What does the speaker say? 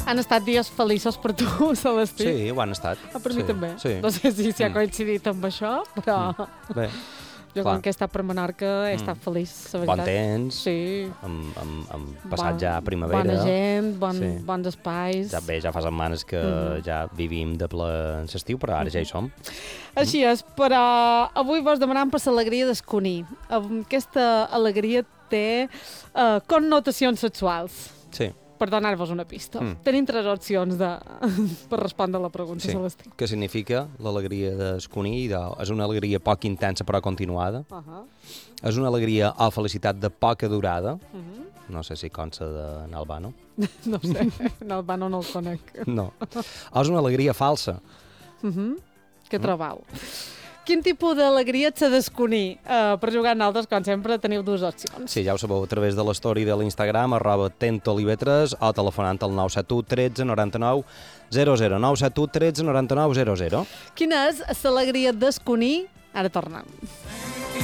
Han estat dies feliços per tu, Celestí? Sí, ho han estat. Per mi també. Sí. No sé si ha coincidit amb això, però Bé, jo clar. com que he estat per Menorca he estat feliç, la veritat. bon temps, Sí. amb passat ja primavera. Bona gent, Sí. bons espais. Ja fa setmanes que ja vivim de ple en l'estiu, però ara ja hi som. Així és, però avui vos demanem per l'alegria d'esconir. Aquesta alegria té connotacions sexuals. Sí, Per donar-vos una pista. Tenim 3 opcions per respondre la pregunta, sí. Celestí. Què significa l'alegria d'esconir? És una alegria poc intensa però continuada. És una alegria o felicitat de poca durada. No sé si consta d'en Albano. No ho sé, en Albano no el conec. No. O és una alegria falsa. Què trobau? Quin tipus d'alegria ets a desconir? Per jugar en altres, com sempre, teniu 2 opcions. Sí, ja ho sabeu, a través de l'story de l'Instagram, @tentolive3 o telefonant al 971 13 99 00. 971 13 99 00. Quina és l'alegria d'esconir? Ara tornem.